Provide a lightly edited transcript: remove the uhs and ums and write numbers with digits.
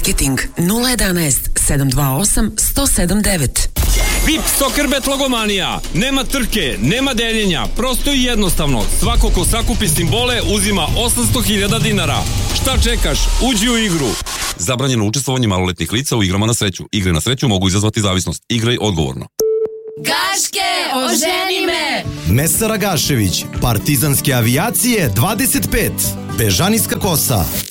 Marketing 011 728 107 VIP Soccerbet Logomanija. Nema trke, nema deljenja, prosto i jednostavno. Svako ko sakupi simbole uzima 800.000 dinara. Šta čekaš? Uđi u igru. Zabranjeno učestvovanje maloletnih lica u igrama na sreću. Igre na sreću mogu izazvati zavisnost. Igraj odgovorno. Gaške, oženi me! Mesara Gašević, Partizanske avijacije 25, Bežanijska kosa.